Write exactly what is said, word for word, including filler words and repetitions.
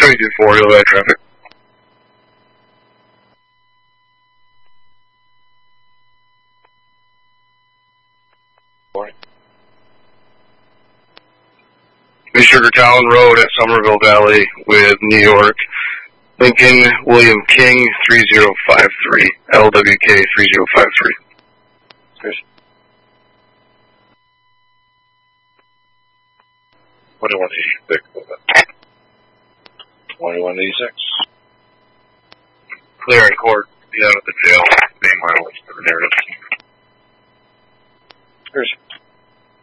Highway two four, you'll have traffic. Sugar Town Road at Somerville Valley with New York. Lincoln William King three zero five three. L W K three zero five three. twenty-one eighty-six. twenty-one eighty-six. Clear in court. Be out of the jail. Being my narrative.